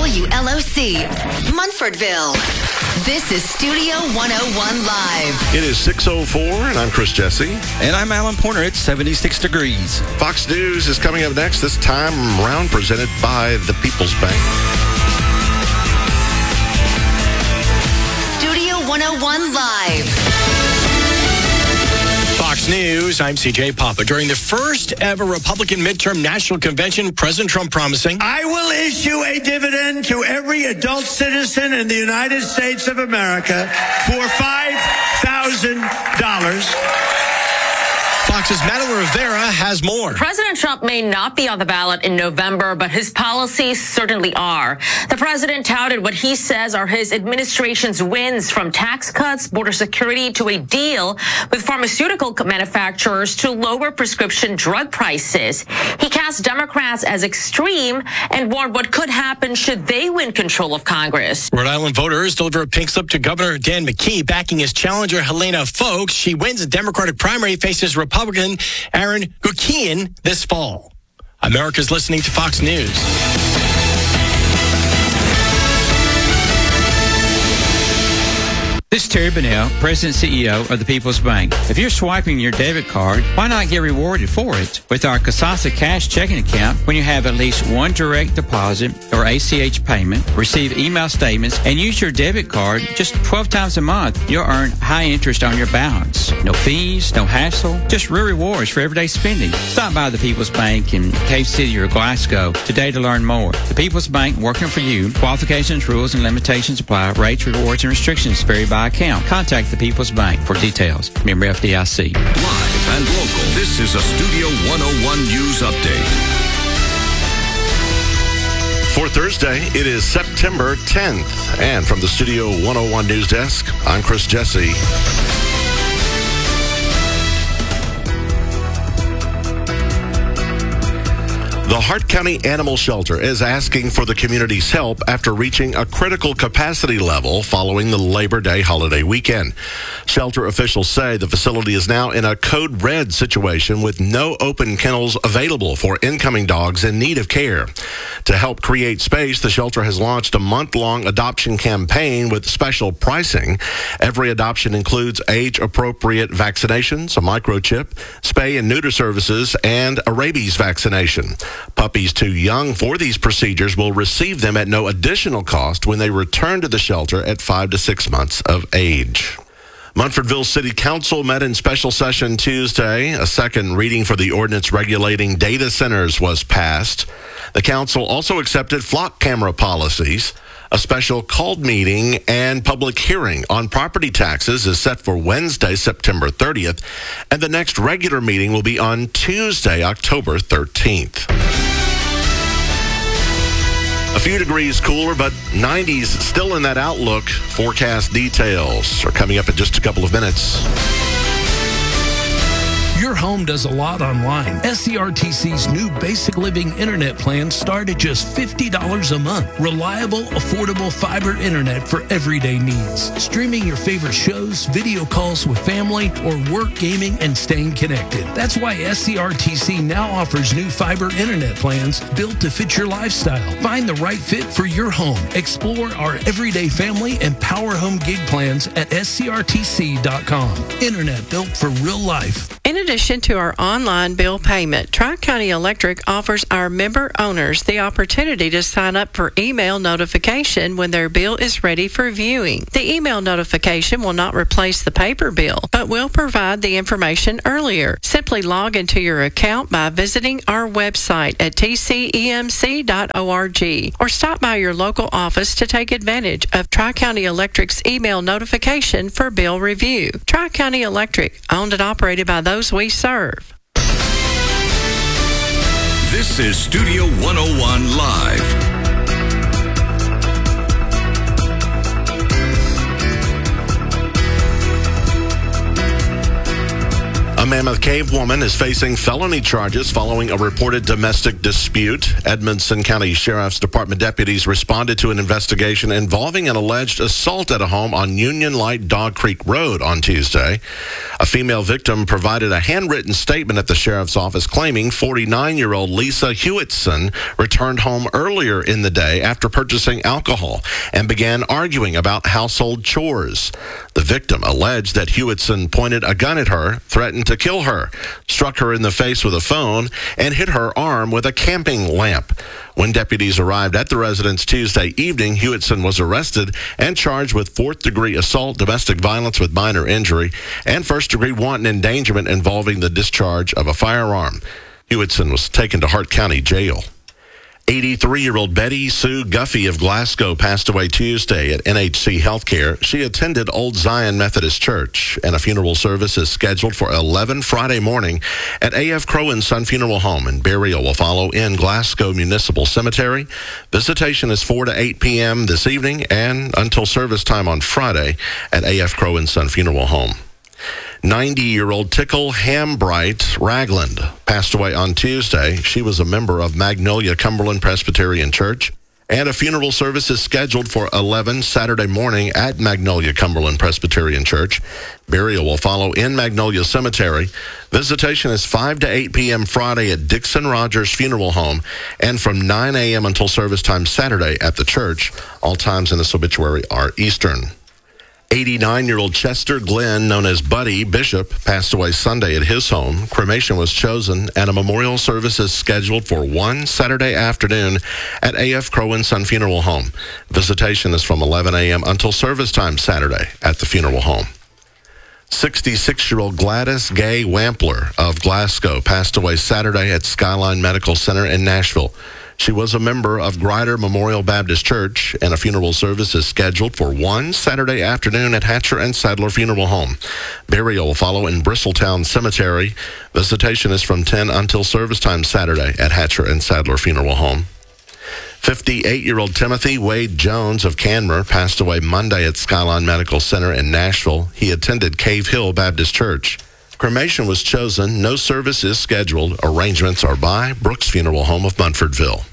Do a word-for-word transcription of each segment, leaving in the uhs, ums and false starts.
W L O C, Munfordville. This is Studio one oh one Live. It is six oh four, and I'm Chris Jesse. And I'm Alan Porter. It's seventy-six degrees. Fox News is coming up next, this time round presented by the People's Bank. Studio one oh one Live. Fox News, I'm C J Papa. During the first ever Republican midterm national convention, President Trump promising, I will issue a dividend to every adult citizen in the United States of America for five thousand dollars. Fox's Madeline Rivera has more. President Trump may not be on the ballot in November, but his policies certainly are. The president touted what he says are his administration's wins, from tax cuts, border security, to a deal with pharmaceutical manufacturers to lower prescription drug prices. He cast Democrats as extreme and warned what could happen should they win control of Congress. Rhode Island voters deliver a pink slip to Governor Dan McKee, backing his challenger Helena Foulkes. She wins a Democratic primary, faces Republican Aaron Guckian this fall. America's listening to Fox News. This is Terry Bunnell, President and C E O of the People's Bank. If you're swiping your debit card, why not get rewarded for it with our Kasasa Cash checking account? When you have at least one direct deposit or A C H payment, receive email statements, and use your debit card just twelve times a month, you'll earn high interest on your balance. No fees, no hassle, just real rewards for everyday spending. Stop by the People's Bank in Cave City or Glasgow today to learn more. The People's Bank, working for you. Qualifications, rules, and limitations apply. Rates, rewards, and restrictions vary by account. Contact the People's Bank for details. Member F D I C. Live and local. This is a Studio one oh one News Update. For Thursday, it is September tenth. And from the Studio one oh one News Desk, I'm Chris Jesse. The Hart County Animal Shelter is asking for the community's help after reaching a critical capacity level following the Labor Day holiday weekend. Shelter officials say the facility is now in a code red situation with no open kennels available for incoming dogs in need of care. To help create space, the shelter has launched a month-long adoption campaign with special pricing. Every adoption includes age-appropriate vaccinations, a microchip, spay and neuter services, and a rabies vaccination. Puppies too young for these procedures will receive them at no additional cost when they return to the shelter at five to six months of age. Munfordville City Council met in special session Tuesday. A second reading for the ordinance regulating data centers was passed. The council also accepted flock camera policies. A special called meeting and public hearing on property taxes is set for Wednesday, September thirtieth, and the next regular meeting will be on Tuesday, October thirteenth. A few degrees cooler, but nineties still in that outlook. Forecast details are coming up in just a couple of minutes. Your home does a lot online. S C R T C's new Basic Living Internet plans start at just fifty dollars a month. Reliable, affordable fiber internet for everyday needs. Streaming your favorite shows, video calls with family, or work, gaming, and staying connected. That's why S C R T C now offers new fiber internet plans built to fit your lifestyle. Find the right fit for your home. Explore our everyday family and power home gig plans at S C R T C dot com. Internet built for real life. In addition to our online bill payment, Tri-County Electric offers our member owners the opportunity to sign up for email notification when their bill is ready for viewing. The email notification will not replace the paper bill, but will provide the information earlier. Simply log into your account by visiting our website at T C E M C dot org or stop by your local office to take advantage of Tri-County Electric's email notification for bill review. Tri-County Electric, owned and operated by those we serve. This is Studio one oh one Live. Mammoth Cave woman is facing felony charges following a reported domestic dispute. Edmondson County Sheriff's Department deputies responded to an investigation involving an alleged assault at a home on Union Light Dog Creek Road on Tuesday. A female victim provided a handwritten statement at the sheriff's office claiming forty-nine-year-old Lisa Hewitson returned home earlier in the day after purchasing alcohol and began arguing about household chores. The victim alleged that Hewitson pointed a gun at her, threatened to kill her, struck her in the face with a phone, and hit her arm with a camping lamp. When deputies arrived at the residence Tuesday evening, Hewitson was arrested and charged with fourth-degree assault, domestic violence with minor injury, and first-degree wanton endangerment involving the discharge of a firearm. Hewitson was taken to Hart County Jail. eighty-three-year-old Betty Sue Guffey of Glasgow passed away Tuesday at N H C Healthcare. She attended Old Zion Methodist Church, and a funeral service is scheduled for eleven Friday morning at A F Crow and Son Funeral Home, and burial will follow in Glasgow Municipal Cemetery. Visitation is four to eight p.m. this evening and until service time on Friday at A F Crow and Son Funeral Home. ninety-year-old Tickle Hambright Ragland passed away on Tuesday. She was a member of Magnolia Cumberland Presbyterian Church, and a funeral service is scheduled for eleven Saturday morning at Magnolia Cumberland Presbyterian Church. Burial will follow in Magnolia Cemetery. Visitation is five to eight p.m. Friday at Dixon Rogers Funeral Home, and from nine a.m. until service time Saturday at the church. All times in this obituary are Eastern. eighty-nine-year-old Chester Glenn, known as Buddy Bishop, passed away Sunday at his home. Cremation was chosen, and a memorial service is scheduled for one Saturday afternoon at A F Crow and Son Funeral Home. Visitation is from eleven a.m. until service time Saturday at the funeral home. sixty-six-year-old Gladys Gay Wampler of Glasgow passed away Saturday at Skyline Medical Center in Nashville. She was a member of Grider Memorial Baptist Church, and a funeral service is scheduled for one Saturday afternoon at Hatcher and Sadler Funeral Home. Burial will follow in Bristletown Cemetery. Visitation is from ten until service time Saturday at Hatcher and Sadler Funeral Home. fifty-eight-year-old Timothy Wade Jones of Canmer passed away Monday at Skyline Medical Center in Nashville. He attended Cave Hill Baptist Church. Cremation was chosen. No service is scheduled. Arrangements are by Brooks Funeral Home of Munfordville.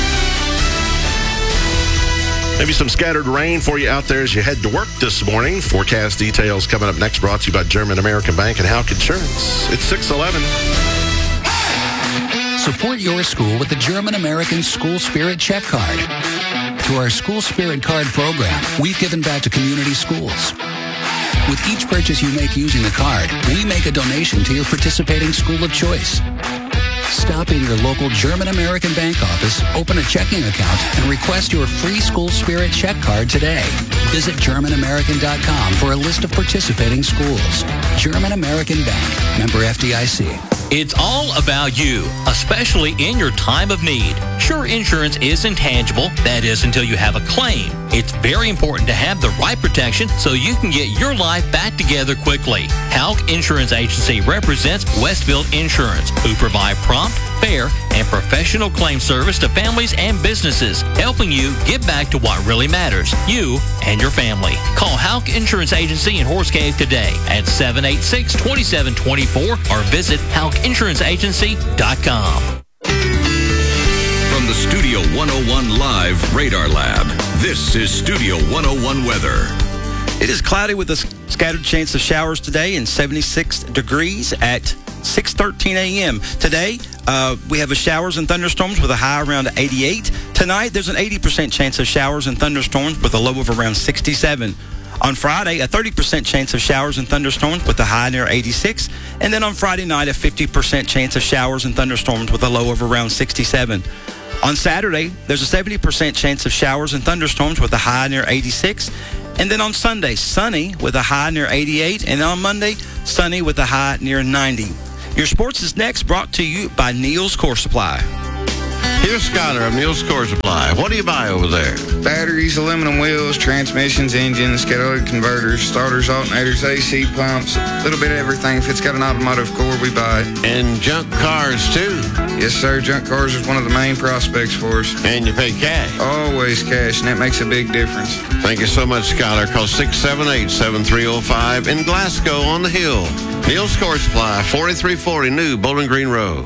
Maybe some scattered rain for you out there as you head to work this morning. Forecast details coming up next, brought to you by German American Bank and Houck Insurance. It's six eleven. Support your school with the German American School Spirit Check Card. Through our School Spirit Card program, we've given back to community schools. With each purchase you make using the card, we make a donation to your participating school of choice. Stop in your local German American Bank office, open a checking account, and request your free School Spirit Check Card today. Visit German American dot com for a list of participating schools. German American Bank, member F D I C. It's all about you, especially in your time of need. Sure, insurance is intangible. That is until you have a claim. It's very important to have the right protection so you can get your life back together quickly. Houck Insurance Agency represents Westfield Insurance, who provide prompt, fair, and professional claim service to families and businesses, helping you get back to what really matters, you and your family. Call Houck Insurance Agency in Horse Cave today at seven eight six, two seven two four or visit houck insurance agency dot com. From the Studio one oh one Live Radar Lab, this is Studio one oh one Weather. It is cloudy with a scattered chance of showers today and seventy-six degrees at six thirteen a.m. Today, uh, we have a showers and thunderstorms with a high around eighty-eight. Tonight, there's an eighty percent chance of showers and thunderstorms with a low of around sixty-seven. On Friday, a thirty percent chance of showers and thunderstorms with a high near eighty-six. And then on Friday night, a fifty percent chance of showers and thunderstorms with a low of around sixty-seven. On Saturday, there's a seventy percent chance of showers and thunderstorms with a high near eighty-six. And then on Sunday, sunny with a high near eighty-eight. And on Monday, sunny with a high near ninety. Your sports is next, brought to you by Neil's Core Supply. Here's Skyler of Neil's Core Supply. What do you buy over there? Batteries, aluminum wheels, transmissions, engines, catalytic converters, starters, alternators, A C pumps, a little bit of everything. If it's got an automotive core, we buy it. And junk cars, too? Yes, sir. Junk cars is one of the main prospects for us. And you pay cash? Always cash, and that makes a big difference. Thank you so much, Skyler. Call six seven eight, seven three zero five in Glasgow on the Hill. Neil's Core Supply, forty-three forty New Bowling Green Road.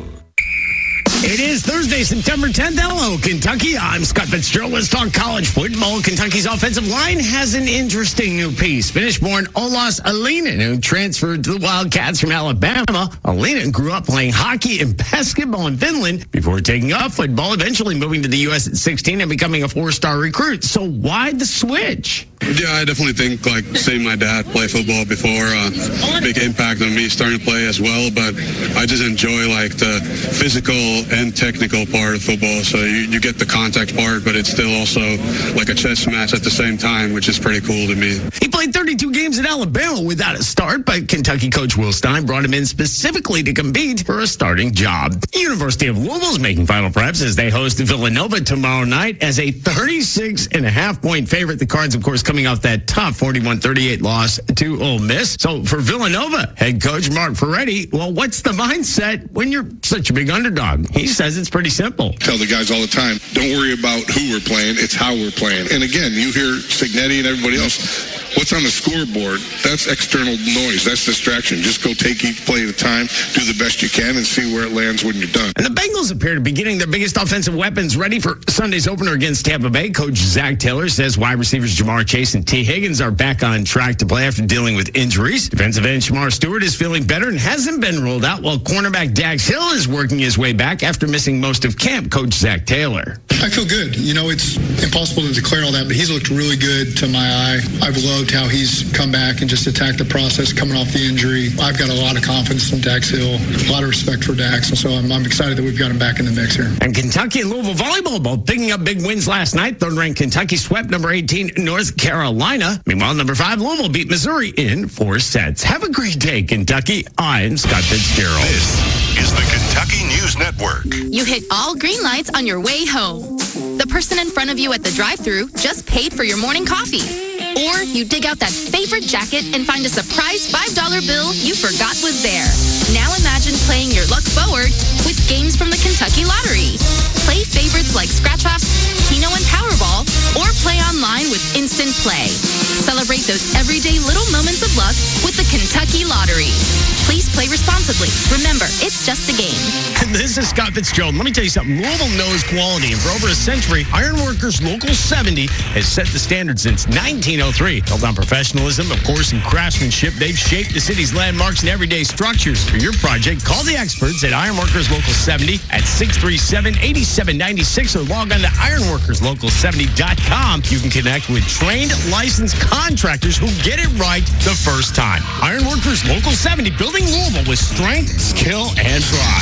It is Thursday, September tenth. Hello, Kentucky. I'm Scott Fitzgerald. Let's talk college football. Kentucky's offensive line has an interesting new piece. Finnish-born Olas Alinen, who transferred to the Wildcats from Alabama. Alinen grew up playing hockey and basketball in Finland before taking up football, eventually moving to the U S at sixteen and becoming a four-star recruit. So why the switch? Yeah, I definitely think, like, seeing my dad play football before, uh, big impact on me starting to play as well. But I just enjoy, like, the physical and technical part of football. So you, you get the contact part, but it's still also like a chess match at the same time, which is pretty cool to me. He played thirty-two games at Alabama without a start, but Kentucky coach Will Stein brought him in specifically to compete for a starting job. The University of Louisville is making final preps as they host Villanova tomorrow night as a thirty-six and a half point favorite. The Cards, of course, coming off that tough forty-one thirty-eight loss to Ole Miss. So for Villanova head coach Mark Peretti, well, what's the mindset when you're such a big underdog? He says it's pretty simple. Tell the guys all the time, don't worry about who we're playing, it's how we're playing. And again, you hear Signetti and everybody else, what's on the scoreboard, that's external noise, that's distraction. Just go take each play at a time, do the best you can, and see where it lands when you're done. And the Bengals appear to be getting their biggest offensive weapons ready for Sunday's opener against Tampa Bay. Coach Zach Taylor says wide receivers Jamar Chase and T. Higgins are back on track to play after dealing with injuries. Defensive end Shamar Stewart is feeling better and hasn't been ruled out, while cornerback Dax Hill is working his way back after missing most of camp. Coach Zach Taylor. I feel good. You know, it's impossible to declare all that, but he's looked really good to my eye. I've loved how he's come back and just attacked the process coming off the injury. I've got a lot of confidence in Dax Hill, a lot of respect for Dax, and so I'm, I'm excited that we've got him back in the mix here. And Kentucky and Louisville volleyball both picking up big wins last night. Third-ranked Kentucky swept number eighteen North Carolina. Meanwhile, number five Louisville beat Missouri in four sets. Have a great day, Kentucky. I'm Scott Fitzgerald. This is the Kentucky News Network. You hit all green lights on your way home. The person in front of you at the drive-thru just paid for your morning coffee. Or you dig out that favorite jacket and find a surprise five dollar bill you forgot was there. Now imagine playing your luck forward with games from the Kentucky Lottery. Play favorites like Scratch-Offs, Keno, and Powerball, or play online with Instant Play. Celebrate those everyday little moments of luck with the Kentucky Lottery. Please play responsibly. Remember, it's just a game. This is Scott Fitzgerald. Let me tell you something. Louisville knows quality, and for over a century, Ironworkers Local seventy has set the standard since nineteen oh three. Built on professionalism, of course, and craftsmanship, they've shaped the city's landmarks and everyday structures. For your project, call the experts at Ironworkers Local seventy at six three seven, eight seven nine six or log on to ironworkers local seventy dot com. You can connect with trained, licensed contractors who get it right the first time. Ironworkers Local seventy, building Louisville with strength, skill, and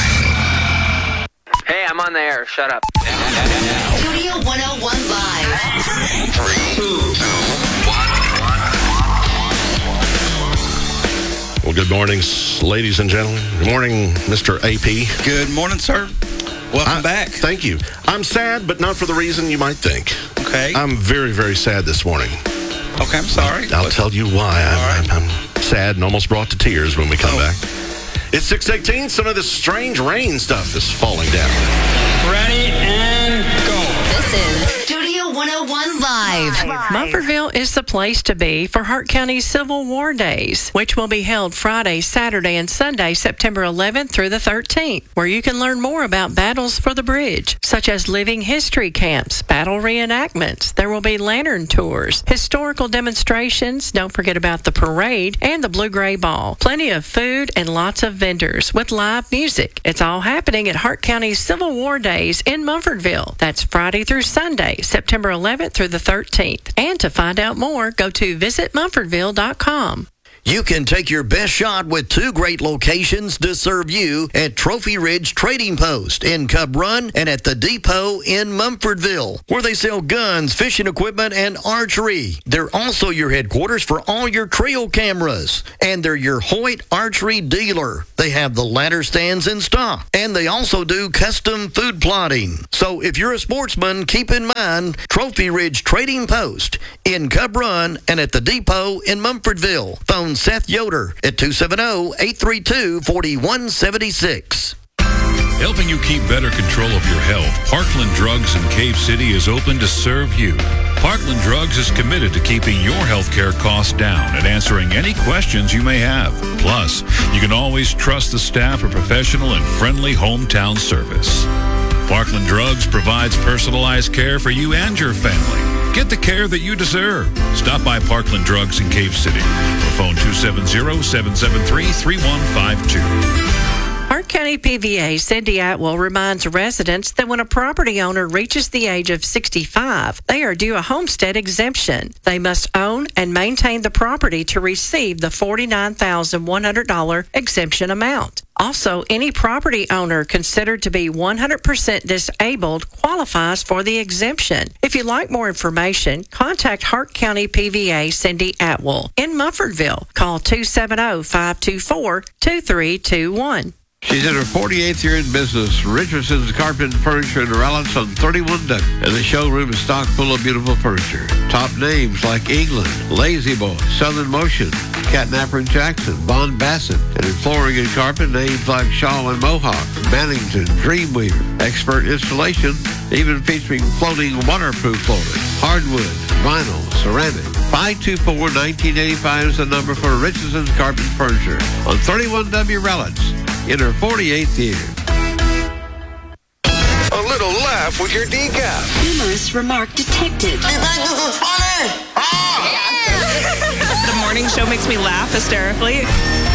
pride. Hey, I'm on the air. Shut up. Studio one oh one Live. Three, two, one. Well, good morning, ladies and gentlemen. Good morning, Mister A P. Good morning, sir. Welcome I, back. Thank you. I'm sad, but not for the reason you might think. Okay. I'm very, very sad this morning. Okay, I'm sorry. I'll, I'll tell you why. I'm, I'm, I'm sad and almost brought to tears when we come oh. back. It's six eighteen. Some of this strange rain stuff is falling down. Ready and go. This is Studio one oh one Live. Mumfordville is the place to be for Hart County's Civil War Days, which will be held Friday, Saturday, and Sunday, September eleventh through the thirteenth, where you can learn more about battles for the bridge, such as living history camps, battle reenactments. There will be lantern tours, historical demonstrations, don't forget about the parade, and the Blue-Gray Ball. Plenty of food and lots of vendors with live music. It's all happening at Hart County's Civil War Days in Mumfordville. That's Friday through Sunday, September eleventh through the thirteenth. And to find out more, go to visit mumfordville dot com. You can take your best shot with two great locations to serve you at Trophy Ridge Trading Post in Cub Run and at the Depot in Mumfordville, where they sell guns, fishing equipment, and archery. They're also your headquarters for all your trail cameras, and they're your Hoyt archery dealer. They have the ladder stands in stock, and they also do custom food plotting. So if you're a sportsman, keep in mind Trophy Ridge Trading Post in Cub Run and at the Depot in Mumfordville. Phone Seth Yoder at two seven zero, eight three two, four one seven six. Helping you keep better control of your health, Parkland Drugs in Cave City is open to serve you. Parkland Drugs is committed to keeping your healthcare costs down and answering any questions you may have. Plus, you can always trust the staff for professional and friendly hometown service. Parkland Drugs provides personalized care for you and your family. Get the care that you deserve. Stop by Parkland Drugs in Cave City or phone two seven zero, seven seven three, three one five two. Hart County P V A Cindy Atwell reminds residents that when a property owner reaches the age of sixty-five, they are due a homestead exemption. They must own and maintain the property to receive the forty-nine thousand one hundred dollars exemption amount. Also, any property owner considered to be one hundred percent disabled qualifies for the exemption. If you'd like more information, contact Hart County P V A Cindy Atwell in Mumfordville. Call two seven zero, five two four, two three two one. She's in her forty-eighth year in business. Richardson's Carpet and Furniture in Relics on thirty-one W. And the showroom is stocked full of beautiful furniture. Top names like England, Lazy Boy, Southern Motion, Catnapper and Jackson, Bond Bassett. And in flooring and carpet, names like Shaw and Mohawk, Mannington, Dreamweaver. Expert installation, even featuring floating waterproof flooring. Hardwood, vinyl, ceramic. five two four, one nine eight five is the number for Richardson's Carpet and Furniture on thirty-one W Relics. In her forty-eighth year. A little laugh with your decaf. Humorous remark detected. You think this is funny? The morning show makes me laugh hysterically.